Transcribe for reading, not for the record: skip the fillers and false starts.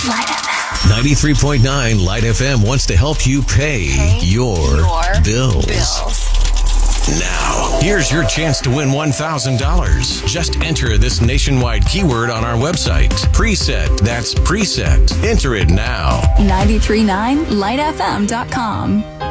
Light FM. 93.9 Light FM wants to help you pay your bills. Now, here's your chance to win $1,000. Just enter this nationwide keyword on our website. Preset. That's preset. Enter it now. 93.9lightfm.com.